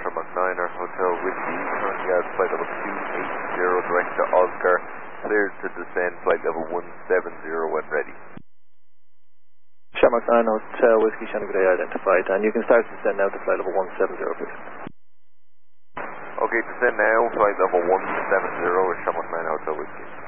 Shamrock 9 or Hotel Whiskey, currently at flight level 280 direct to Oscar, cleared to descend flight level 170 when ready. Shamrock 9 Hotel Whiskey, Shannon G'day identified, and you can start to descend now to flight level 170 please. Okay, descend now, flight level 170 with Shamrock 9 Hotel Whiskey.